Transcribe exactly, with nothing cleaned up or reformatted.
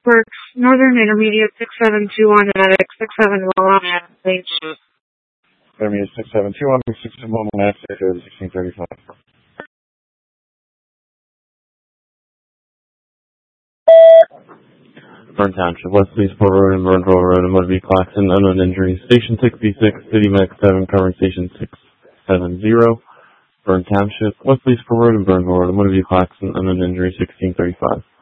Works, Northern Intermediate six seven two one, Medic six seven one, please. Intermediate six seven two one, six seven one, Medic sixteen thirty-five. Burn Township, Westleasport Road and Burnsville Road, and Motor Vehicle Accident, unknown injuries. Station sixty-six, City Medic seven, covering Station six seven zero. Burn Township, Westleasport Road and Burnsville Road, and Motor Vehicle Accident, unknown injuries, sixteen thirty-five.